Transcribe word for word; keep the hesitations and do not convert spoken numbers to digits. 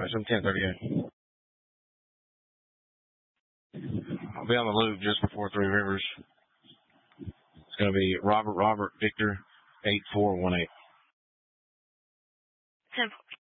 Alright, so ten thirty-eight. I'll be on the loop just before Three Rivers. It's going to be Robert, Robert, Victor, eight four one eight. ten